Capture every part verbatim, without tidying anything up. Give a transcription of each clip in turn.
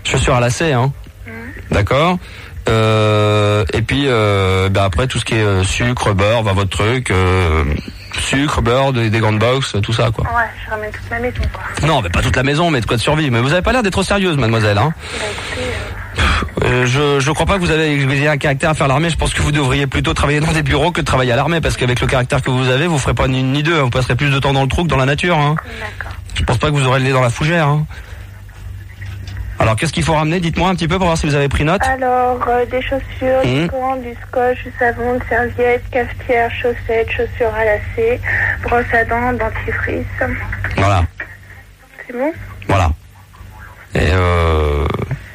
chaussures à lacets, hein. Mmh. D'accord. Euh, et puis euh, bah après tout ce qui est euh, sucre, beurre, va votre truc, euh, sucre, beurre, des, des grandes box, tout ça quoi. Ouais, je ramène toute la maison quoi. Non, mais pas toute la maison, mais de quoi de survivre. Mais vous avez pas l'air d'être trop sérieuse, mademoiselle, hein. Bah écoutez, euh... Euh, je je crois pas que vous avez, vous ayez un caractère à faire l'armée. Je pense que vous devriez plutôt travailler dans des bureaux que de travailler à l'armée, parce qu'avec le caractère que vous avez, vous ferez pas ni, ni deux. Vous passerez plus de temps dans le trou que dans la nature, hein. D'accord. Je pense pas que vous aurez le nez dans la fougère, hein. Alors, qu'est-ce qu'il faut ramener? Dites-moi un petit peu pour voir si vous avez pris note. Alors, euh, des chaussures, Mmh. du gant, du scotch, du savon, de serviettes, cafetière, chaussettes, chaussures à lacets, brosse à dents, dentifrice. Voilà. C'est bon? Voilà. Et euh...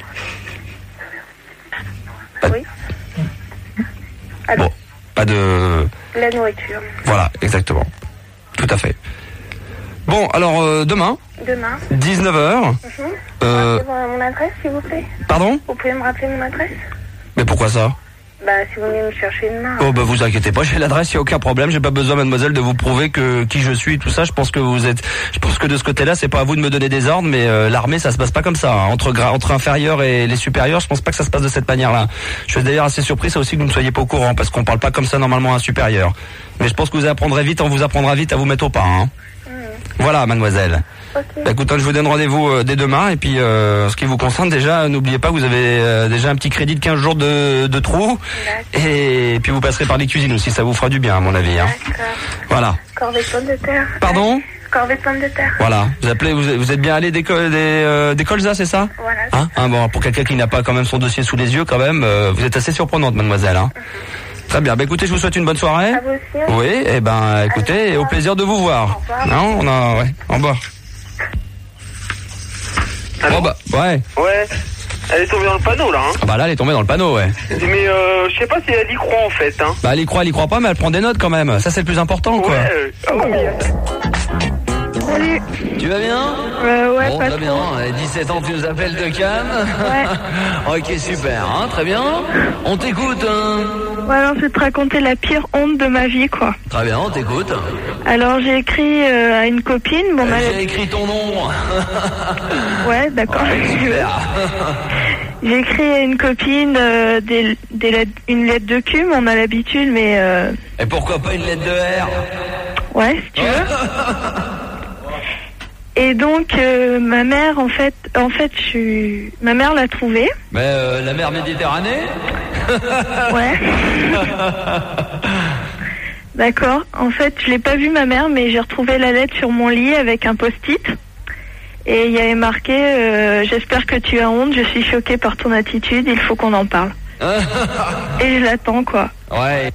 Oui. Alors, Bon, pas de... la nourriture. Voilà, exactement. Tout à fait. Bon, alors euh, demain, Demain. dix-neuf heures. Mhm. Euh... Rappelez-moi mon adresse, s'il vous plaît. Pardon? Vous pouvez me rappeler mon adresse? Mais pourquoi ça? Bah, si vous venez me chercher demain. Oh bah vous inquiétez pas, j'ai l'adresse, il y a aucun problème, j'ai pas besoin mademoiselle de vous prouver que qui je suis, tout ça. Je pense que vous êtes, je pense que de ce côté-là, c'est pas à vous de me donner des ordres, mais euh, l'armée ça se passe pas comme ça, hein. entre gra- entre inférieurs et les supérieurs, je pense pas que ça se passe de cette manière-là. Je suis d'ailleurs assez surpris, ça aussi que vous ne soyez pas au courant, parce qu'on parle pas comme ça normalement à un supérieur. Mais je pense que vous apprendrez vite, on vous apprendra vite à vous mettre au pas, hein. Mmh. Voilà mademoiselle. Ok. Bah, écoute, je vous donne rendez-vous euh, dès demain, et puis euh, ce qui vous concerne déjà, n'oubliez pas que vous avez euh, déjà un petit crédit de quinze jours de, de trou, et puis vous passerez par les cuisines aussi, ça vous fera du bien à mon avis, hein. D'accord. Voilà. Corvée de pommes de terre. Pardon? Corvée de pommes de terre. Voilà. Vous appelez, vous, vous êtes bien allé des, col- des, euh, des colzas, c'est ça? Voilà. Hein, hein, bon, pour quelqu'un qui n'a pas quand même son dossier sous les yeux, quand même, euh, vous êtes assez surprenante, mademoiselle, hein. Très bien. Bah, écoutez, je vous souhaite une bonne soirée. À vous aussi. Hein. Oui, et ben, écoutez, et au plaisir de vous voir. Au revoir. Non, on a, ouais, au revoir. Bon, bah, ouais. Ouais, elle est tombée dans le panneau là, hein. Ah bah là, elle est tombée dans le panneau, ouais. Mais euh, je sais pas si elle y croit en fait, hein. Bah, elle y croit, elle y croit pas, mais elle prend des notes quand même. Ça, c'est le plus important, quoi. Ouais, euh, ah oui. Salut. Tu vas bien? Euh, ouais, Bon, pas très trop. bien. À dix-sept ans, tu nous appelles de Cannes. Ouais. Ok, super, hein, très bien. On t'écoute, hein. Ouais, alors je vais te raconter la pire honte de ma vie, quoi. Très bien, on t'écoute. Alors j'ai écrit euh, à une copine, bon, Euh, ma- J'ai écrit ton nom. ouais, d'accord. Super. J'ai écrit à une copine euh, des, des lettres, une lettre de cul, mais on a l'habitude, mais euh, Et pourquoi pas une lettre de R? ouais, si tu veux. Et donc euh, ma mère, en fait, en fait, je suis, ma mère l'a trouvée. Mais euh, la mer Méditerranée? Ouais. D'accord. En fait, je l'ai pas vue ma mère, mais j'ai retrouvé la lettre sur mon lit avec un post-it. Et il y avait marqué euh, j'espère que tu as honte, je suis choquée par ton attitude, il faut qu'on en parle. Et je l'attends, quoi. Ouais.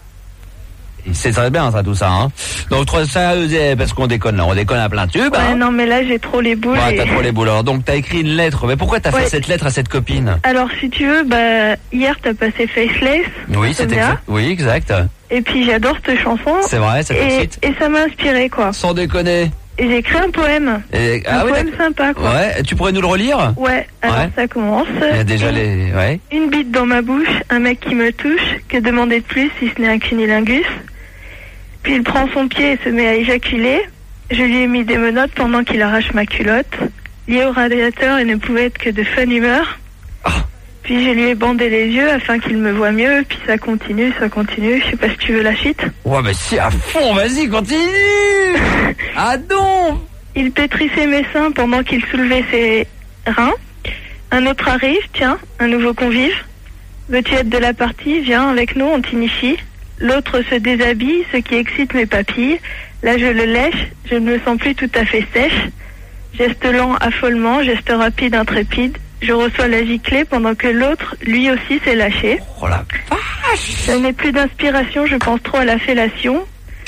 C'est très bien ça, tout ça, hein. Donc trop sérieux, parce qu'on déconne là, on déconne à plein tube, Ouais, hein. non, mais là j'ai trop les boules. Ouais, et- t'as trop les boules. Alors, donc t'as écrit une lettre, mais pourquoi t'as Ouais. fait cette lettre à cette copine? Alors si tu veux, bah hier t'as passé Faceless. Oui, ça c'est tombe bien. exact. Oui, exact. Et puis j'adore cette chanson. C'est vrai, ça Et, t'excite. et ça m'a inspiré, quoi. Sans déconner. Et j'ai écrit un poème. Et, Un ah oui, poème d'accord. sympa, quoi. Ouais, tu pourrais nous le relire? Ouais, alors Ouais. ça commence. Il y a déjà une, les, ouais. une bite dans ma bouche, un mec qui me touche, que demander de plus si ce n'est un cunilingus. Puis il prend son pied et se met à éjaculer. Je lui ai mis des menottes pendant qu'il arrache ma culotte. Lié au radiateur et ne pouvait être que de fun humeur. Ah. Puis je lui ai bandé les yeux afin qu'il me voie mieux. Puis ça continue, ça continue. Je sais pas si tu veux la suite. Ouais, mais si, à fond, vas-y, continue. Ah donc. Il pétrissait mes seins pendant qu'il soulevait ses reins. Un autre arrive, tiens, un nouveau convive. Veux-tu être de la partie? Viens avec nous, on t'initie. L'autre se déshabille, ce qui excite mes papilles. Là, je le lèche, je ne me sens plus tout à fait sèche. Geste lent, affolement, geste rapide, intrépide. Je reçois la giclée pendant que l'autre, lui aussi, s'est lâché. Oh la vache. Je n'ai plus d'inspiration, je pense trop à la fellation.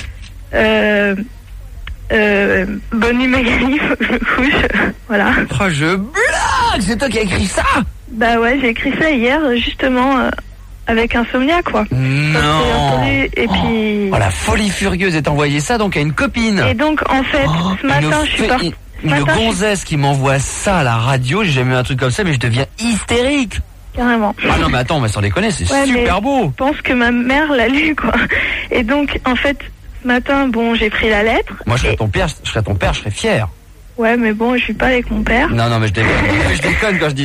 Euh... Euh... Bonne nuit Magali, faut que je me couche. Voilà. Oh, je blague. C'est toi qui as écrit ça? Bah ouais, j'ai écrit ça hier, justement, euh, avec Insomnia, quoi. Non. Entendu, et puis... Oh, la folie furieuse, et t'as envoyé ça donc à une copine. Et donc, en fait, Oh, ce matin, une je suis fe- partie... Une, ce une matin, je suis- gonzesse qui m'envoie ça à la radio, j'ai jamais eu un truc comme ça, mais je deviens hystérique. Carrément. Ah non, mais attends, mais sans déconner, c'est Ouais, super mais beau. Je pense que ma mère l'a lu, quoi. Et donc, en fait, ce matin, bon, j'ai pris la lettre. Moi, je serais et- ton père, je serais ton père, je serais fier. Ouais, mais bon, je suis pas avec mon père. Non, non, mais je déconne, je déconne quand je dis